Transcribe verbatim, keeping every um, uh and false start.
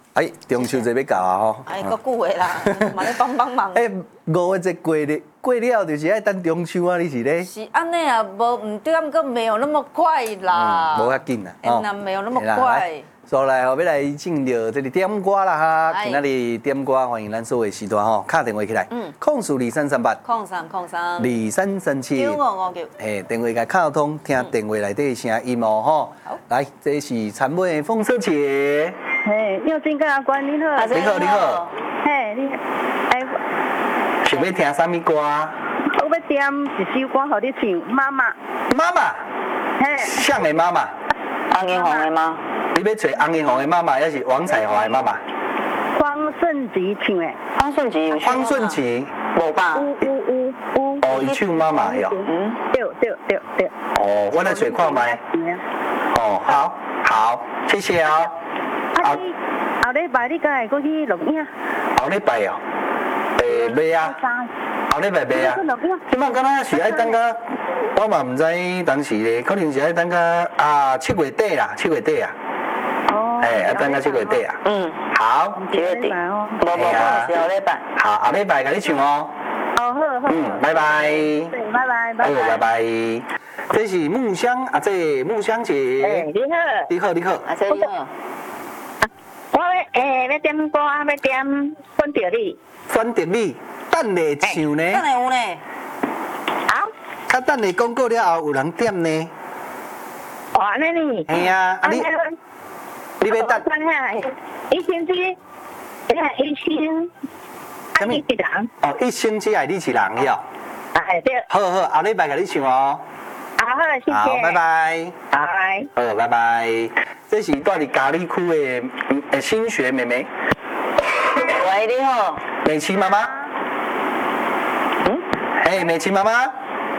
哎，中秋节要到啊吼！ 哎，够久的啦，嘛咧帮帮忙。 哎，五月节过了，过了就是爱等中秋啊，你是咧？ 是安尼啊，无唔对，毋过没有那么快啦。 嗯，无遐紧啦。 哦，那没有那么快。 所以来，后要来进入这里点歌啦哈！今仔日点歌，欢迎咱所有时段吼，打电话起来。嗯。控诉二三三八。 控三控三。 二三三七。 九五五九。 嘿，电话甲卡通，听电话内底声音哦吼。好。来，这是残美的风车节。 嘿，佑金跟阿关你好。 你好，你好。 嘿，你哎。 想要听啥物歌？ 我要点一首歌，互你唱《妈妈》。 妈妈。 嘿。 像的妈妈。 红艳红的吗？ 你要找红艳红的妈妈，还是王彩华的妈妈？ 方顺吉唱的。 方顺吉有唱。 方顺吉。 无吧？ 有有有有。 哦，伊唱妈妈哟。 嗯。对对对对。 哦，我来找看麦。哦，好，好，谢谢哦。 啊，你后礼拜你敢会过去录影？ 后礼拜哦，诶，袂啊。后礼拜袂啊。即摆敢若是爱等到，我嘛唔知当时咧，可能是爱等到啊七月底啦，七月底啊。哦。诶，爱等到七月底啊。嗯。好。 七月底。无无无，是后礼拜。 好，后礼拜甲你唱哦。 哦，好好。 嗯，拜拜。 对，拜拜，拜拜。 拜拜。这是木香啊，这木香姐。 诶，你好。 你好，你好。 啊，这你好。 我要诶，要点歌，要点选着你。 选着你，等下唱呢？ 等下有呢。 好。 啊，等下广告了后有人点呢。 哦，安尼呢？ 系啊，啊你你要等？ 一星期，一星，爱你一人。 哦，一星期爱你一人哟。 哎对。 好好，后礼拜甲你唱哦。 好，谢谢。 好，拜拜。 拜。 好，拜拜。这是住伫嘉义区的诶新学妹妹。 喂，你好。 美琪妈妈。嗯。哎，美琪妈妈。